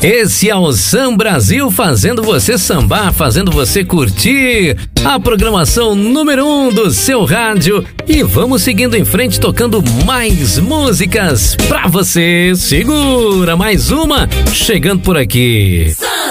Esse é o Sam Brasil, fazendo você sambar, fazendo você curtir a programação número 1 do seu rádio. E vamos seguindo em frente, tocando mais músicas pra você. Segura mais uma, chegando por aqui.